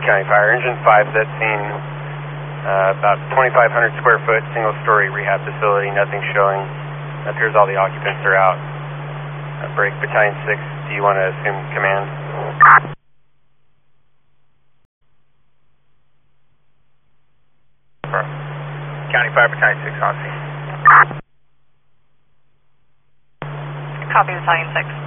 County Fire. Engine 5 is at scene, about 2,500 square foot, single-story rehab facility, nothing showing. It appears all the occupants are out. Break, Battalion 6, do you want to assume command? County Fire, Battalion 6 on scene. Copy, Battalion 6.